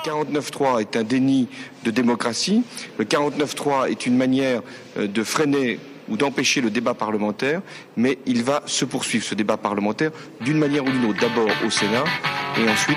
49.3 est un déni de démocratie. Le 49.3 est une manière de freiner ou d'empêcher le débat parlementaire, mais il va se poursuivre, ce débat parlementaire, d'une manière ou d'une autre. D'abord au Sénat et ensuite